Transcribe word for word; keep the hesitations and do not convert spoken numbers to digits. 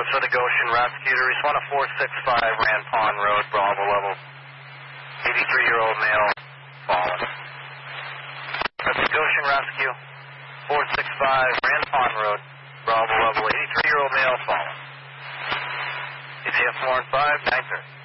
This for the Goshen Rescue to respond to four six five Rand Pond Road, Bravo level. eighty-three-year-old male fallen. That's the Goshen Rescue. four six five Rand Pond Road, Bravo level. eighty-three-year-old male fallen. C C F four and five, nine thirty.